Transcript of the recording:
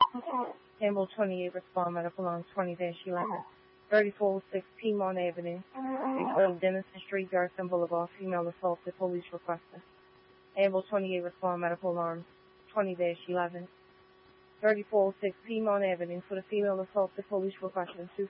Campbell 28, respond medical alarm 20-11. 3406 Piedmont Avenue, between Denison Street, Garrison Boulevard, female assaulted, police requested. Campbell 28, respond medical alarm 20-11. 3406 Piedmont Avenue, for the female assaulted, police requested